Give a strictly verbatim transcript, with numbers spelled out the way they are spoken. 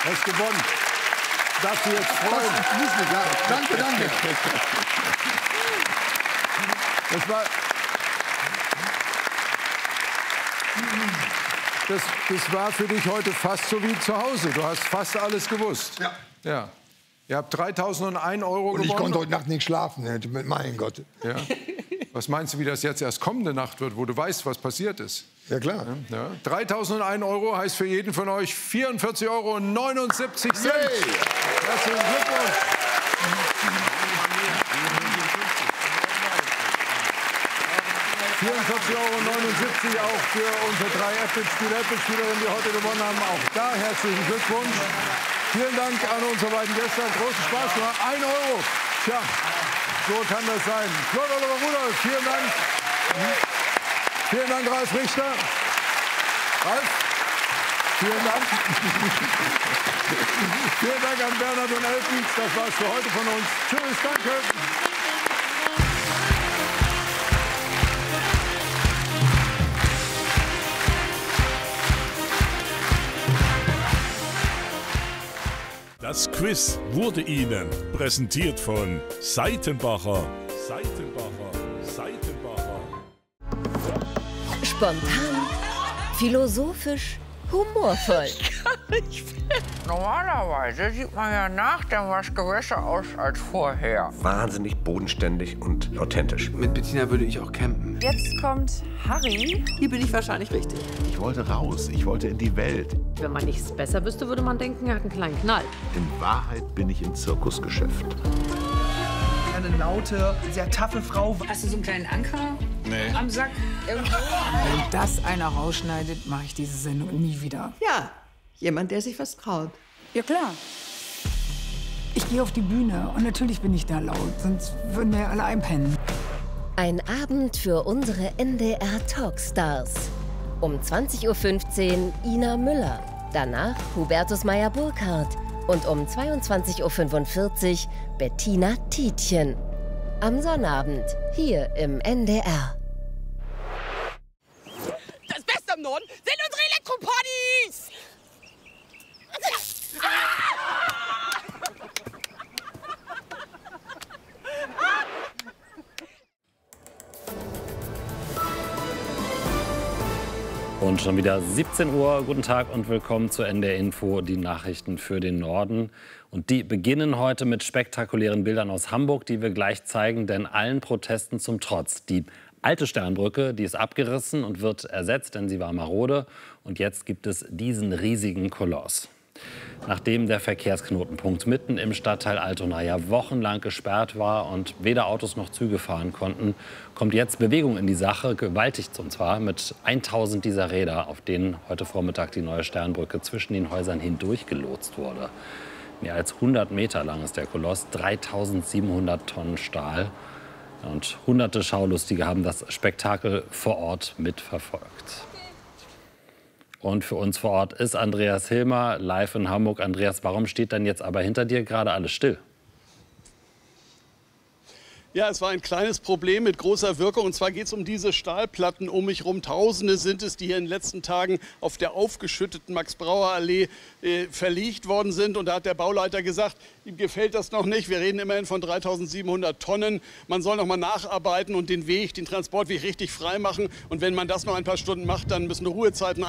Du hast gewonnen. Darfst du jetzt freuen? Ja, danke, danke. Das war... Das, das war für dich heute fast so wie zu Hause. Du hast fast alles gewusst. Ja. Ja. Ihr habt dreitausendeins Euro Und ich gewonnen. konnte heute Nacht nicht schlafen. Mein Gott. Ja. Was meinst du, wie das jetzt erst kommende Nacht wird, wo du weißt, was passiert ist? Ja, klar. Ja, ja. dreitausendeins Euro heißt für jeden von euch vierundvierzig Euro neunundsiebzig. Herzlichen Glückwunsch. vierundvierzig Euro neunundsiebzig auch für unsere drei Apple-Spieler, Apple-Spielerinnen, die heute gewonnen haben. Auch da herzlichen Glückwunsch. Vielen Dank an unsere beiden Gäste. Großen Spaß gemacht. Ein Euro. Tja, so kann das sein. Claude Oliver Rudolph, vielen Dank. Vielen Dank, Ralf Richter. Ralf, vielen Dank. Vielen Dank an Bernhard und Elfens. Das war's für heute von uns. Tschüss, danke. Das Quiz wurde Ihnen präsentiert von Seitenbacher. Seitenbacher. Seitenbacher. Spontan, philosophisch, humorvoll. Normalerweise sieht man ja nach dem Wasch besser aus als vorher. Wahnsinnig bodenständig und authentisch. Mit Bettina würde ich auch campen. Jetzt kommt Harry. Hier bin ich wahrscheinlich richtig. Ich wollte raus, ich wollte in die Welt. Wenn man nichts besser wüsste, würde man denken, er hat einen kleinen Knall. In Wahrheit bin ich im Zirkusgeschäft. Eine laute, sehr taffe Frau. Hast du so einen kleinen Anker nee. am Sack? Irgendwo? Wenn das einer rausschneidet, mache ich diese Sendung nie wieder. Ja, jemand, der sich was traut. Ja, klar. Ich gehe auf die Bühne und natürlich bin ich da laut, sonst würden wir ja alle einpennen. Ein Abend für unsere N D R Talkstars. Um zwanzig Uhr fünfzehn Ina Müller, danach Hubertus Meyer-Burkhardt und um zweiundzwanzig Uhr fünfundvierzig Bettina Tietjen. Am Sonnabend hier im N D R. Das Beste am Norden sind unsere Elektropartys! Und schon wieder siebzehn Uhr. Guten Tag und willkommen zu N D R Info, die Nachrichten für den Norden. Und die beginnen heute mit spektakulären Bildern aus Hamburg, die wir gleich zeigen, denn allen Protesten zum Trotz. Die alte Sternbrücke, die ist abgerissen und wird ersetzt, denn sie war marode. Und jetzt gibt es diesen riesigen Koloss. Nachdem der Verkehrsknotenpunkt mitten im Stadtteil Altona ja wochenlang gesperrt war und weder Autos noch Züge fahren konnten, kommt jetzt Bewegung in die Sache, gewaltig und zwar mit tausend dieser Räder, auf denen heute Vormittag die neue Sternbrücke zwischen den Häusern hindurch gelotst wurde. Mehr als hundert Meter lang ist der Koloss, dreitausendsiebenhundert Tonnen Stahl. Und hunderte Schaulustige haben das Spektakel vor Ort mitverfolgt. Und für uns vor Ort ist Andreas Hilmer, live in Hamburg. Andreas, warum steht dann jetzt aber hinter dir gerade alles still? Ja, es war ein kleines Problem mit großer Wirkung. Und zwar geht es um diese Stahlplatten um mich rum. Tausende sind es, die hier in den letzten Tagen auf der aufgeschütteten Max-Brauer-Allee äh, verlegt worden sind. Und da hat der Bauleiter gesagt, ihm gefällt das noch nicht. Wir reden immerhin von dreitausendsiebenhundert Tonnen. Man soll noch mal nacharbeiten und den Weg, den Transportweg richtig frei machen. Und wenn man das noch ein paar Stunden macht, dann müssen Ruhezeiten